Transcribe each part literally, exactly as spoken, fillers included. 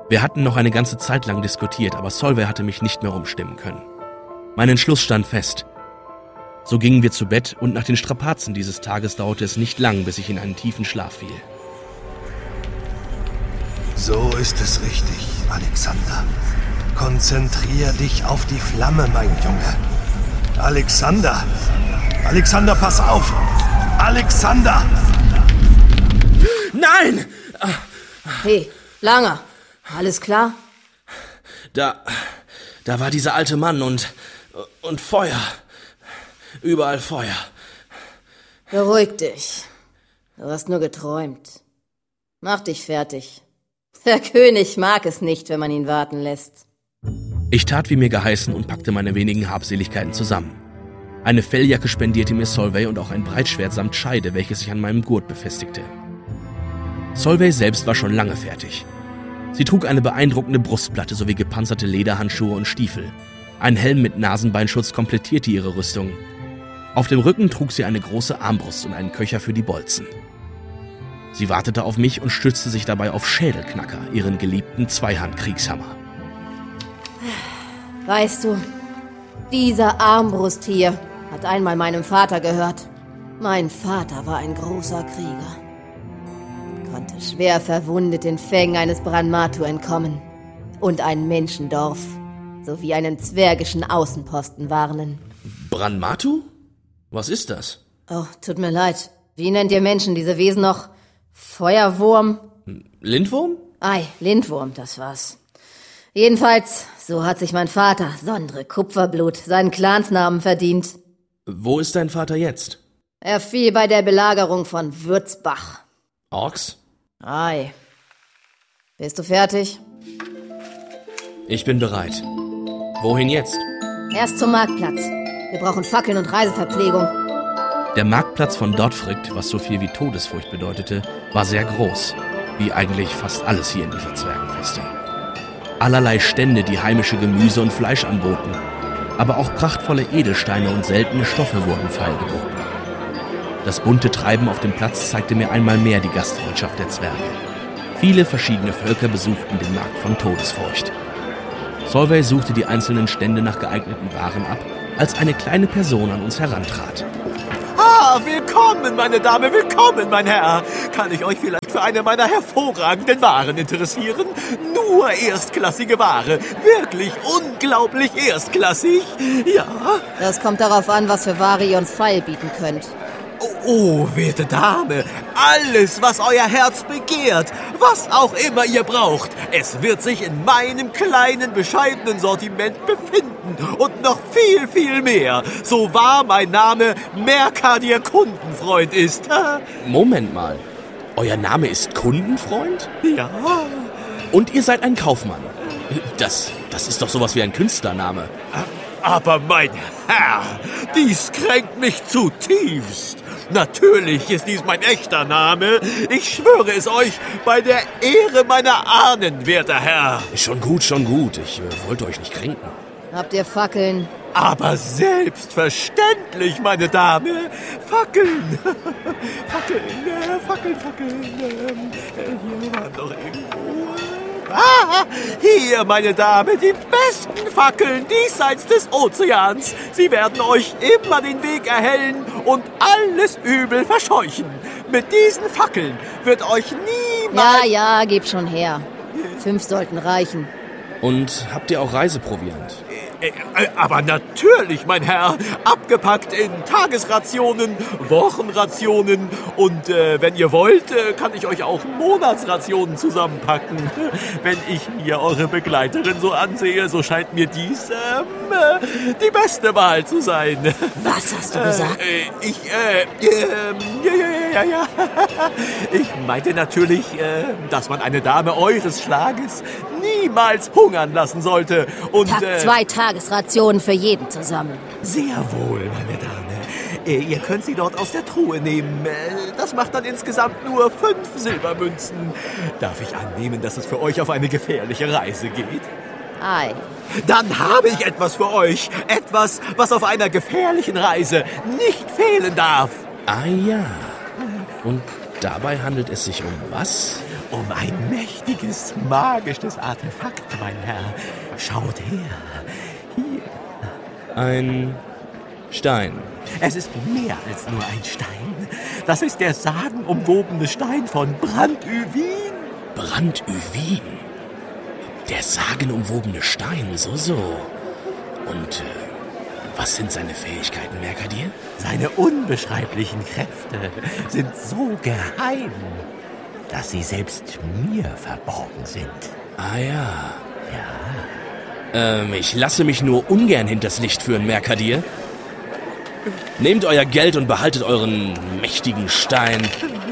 Wir hatten noch eine ganze Zeit lang diskutiert, aber Solveig hatte mich nicht mehr umstimmen können. Mein Entschluss stand fest. So gingen wir zu Bett und nach den Strapazen dieses Tages dauerte es nicht lang, bis ich in einen tiefen Schlaf fiel. So ist es richtig, Alexander. Konzentrier dich auf die Flamme, mein Junge. Alexander! Alexander, pass auf! Alexander! Nein! Hey, Langer, alles klar? Da, da war dieser alte Mann und, und Feuer. Überall Feuer. Beruhig dich. Du hast nur geträumt. Mach dich fertig. Der König mag es nicht, wenn man ihn warten lässt. Ich tat, wie mir geheißen, und packte meine wenigen Habseligkeiten zusammen. Eine Felljacke spendierte mir Solveig und auch ein Breitschwert samt Scheide, welches sich an meinem Gurt befestigte. Solveig selbst war schon lange fertig. Sie trug eine beeindruckende Brustplatte sowie gepanzerte Lederhandschuhe und Stiefel. Ein Helm mit Nasenbeinschutz komplettierte ihre Rüstung. Auf dem Rücken trug sie eine große Armbrust und einen Köcher für die Bolzen. Sie wartete auf mich und stützte sich dabei auf Schädelknacker, ihren geliebten Zweihandkriegshammer. Weißt du, dieser Armbrust hier hat einmal meinem Vater gehört. Mein Vater war ein großer Krieger. Konnte schwer verwundet den Fängen eines Branmatu entkommen und ein Menschendorf sowie einen zwergischen Außenposten warnen. Branmatu? Was ist das? Oh, tut mir leid. Wie nennt ihr Menschen diese Wesen noch? Feuerwurm? Lindwurm? Ei, Lindwurm, das war's. Jedenfalls, so hat sich mein Vater, Sondre Kupferblut, seinen Clansnamen verdient. Wo ist dein Vater jetzt? Er fiel bei der Belagerung von Würzbach. Orks? Ei. Bist du fertig? Ich bin bereit. Wohin jetzt? Erst zum Marktplatz. Wir brauchen Fackeln und Reiseverpflegung. Der Marktplatz von Dordfrigt, was so viel wie Todesfurcht bedeutete, war sehr groß, wie eigentlich fast alles hier in dieser Zwergenfeste. Allerlei Stände, die heimische Gemüse und Fleisch anboten, aber auch prachtvolle Edelsteine und seltene Stoffe wurden feilgeboten. Das bunte Treiben auf dem Platz zeigte mir einmal mehr die Gastfreundschaft der Zwerge. Viele verschiedene Völker besuchten den Markt von Todesfurcht. Solveig suchte die einzelnen Stände nach geeigneten Waren ab, als eine kleine Person an uns herantrat. Ah, willkommen, meine Dame, willkommen, mein Herr. Kann ich euch vielleicht für eine meiner hervorragenden Waren interessieren? Nur erstklassige Ware. Wirklich unglaublich erstklassig. Ja. Das kommt darauf an, was für Ware ihr uns feilbieten könnt. Oh, oh, werte Dame, alles, was euer Herz begehrt, was auch immer ihr braucht, es wird sich in meinem kleinen, bescheidenen Sortiment befinden und noch viel, viel mehr, so wahr mein Name Mercadier Kundenfreund ist. Moment mal, euer Name ist Kundenfreund? Ja. Und ihr seid ein Kaufmann? Das, das ist doch sowas wie ein Künstlername. Aber mein Herr, dies kränkt mich zutiefst. Natürlich ist dies mein echter Name. Ich schwöre es euch bei der Ehre meiner Ahnen, werter Herr. Schon gut, schon gut. Ich äh, wollte euch nicht kränken. Habt ihr Fackeln? Aber selbstverständlich, meine Dame. Fackeln. Fackeln, äh, Fackeln, Fackeln. Äh, hier waren doch irgendwo... Ah, hier, meine Dame, die besten Fackeln diesseits des Ozeans. Sie werden euch immer den Weg erhellen und alles Übel verscheuchen. Mit diesen Fackeln wird euch niemals... Ja, ja, gib schon her. Fünf sollten reichen. Und habt ihr auch Reiseproviant? Äh, äh, aber natürlich, mein Herr, abgepackt in Tagesrationen, Wochenrationen und äh, wenn ihr wollt, äh, kann ich euch auch Monatsrationen zusammenpacken. Wenn ich mir eure Begleiterin so ansehe, so scheint mir dies ähm, äh, die beste Wahl zu sein. Was hast du gesagt? Äh, ich, äh, äh, ja, ja, ja, ja. Ich meinte natürlich, äh, dass man eine Dame eures Schlages niemals hungern lassen sollte. Und, Pack äh, zwei Tagesrationen für jeden zusammen. Sehr wohl, meine Dame. Äh, ihr könnt sie dort aus der Truhe nehmen. Äh, das macht dann insgesamt nur fünf Silbermünzen. Darf ich annehmen, dass es für euch auf eine gefährliche Reise geht? Ei. Dann habe ich etwas für euch. Etwas, was auf einer gefährlichen Reise nicht fehlen darf. Ah ja. Und dabei handelt es sich um was? um ein mächtiges, magisches Artefakt, mein Herr. Schaut her. Hier. Ein Stein. Es ist mehr als nur ein Stein. Das ist der sagenumwobene Stein von Brand-Uwin. Brand-Uwin? Der sagenumwobene Stein, so, so. Und äh, was sind seine Fähigkeiten, Merkadir? Seine unbeschreiblichen Kräfte sind so geheim, dass sie selbst mir verborgen sind. Ah ja. Ja. Ähm, ich lasse mich nur ungern hinters Licht führen, Merkadir. Nehmt euer Geld und behaltet euren mächtigen Stein.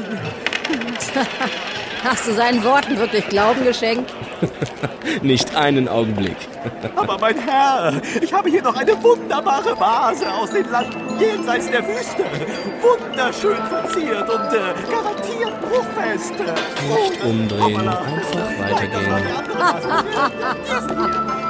Hast du seinen Worten wirklich Glauben geschenkt? Nicht einen Augenblick. Aber mein Herr, ich habe hier noch eine wunderbare Vase aus den Landen jenseits der Wüste. Wunderschön verziert und äh, garantiert bruchfest. Nicht umdrehen, einfach weitergehen. Weitergehen.